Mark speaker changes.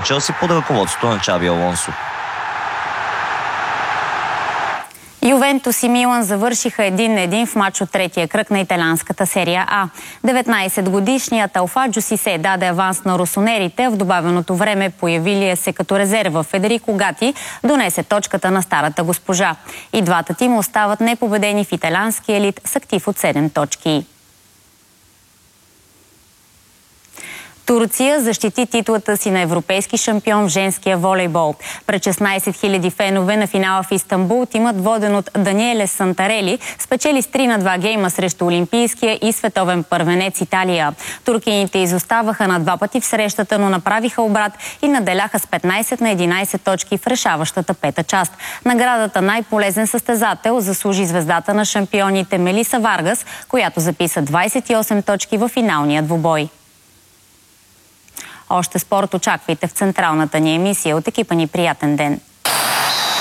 Speaker 1: Челси под ръководството на Чаби Алонсо.
Speaker 2: Ювентус и Милан завършиха 1-1 в матч от третия кръг на италианската серия А. 19-годишният Алфаджо Сисе даде аванс на росонерите, а в добавеното време появилия се като резерва Федерико Гати донесе точката на старата госпожа. И двата тима остават непобедени в италианския елит с актив от 7 точки. Турция защити титлата си на европейски шампион в женския волейбол. Пред 16 000 фенове на финала в Истанбул тимът, воден от Даниеле Сантарели, спечели с 3-2 гейма срещу олимпийския и световен първенец Италия. Туркините изоставаха на 2 пъти в срещата, но направиха обрат и наделяха с 15 на 11 точки в решаващата пета част. Наградата най-полезен състезател заслужи звездата на шампионите Мелиса Варгас, която записа 28 точки в финалния двубой. Още спорт очаквайте в централната ни емисия. От екипа ни приятен ден!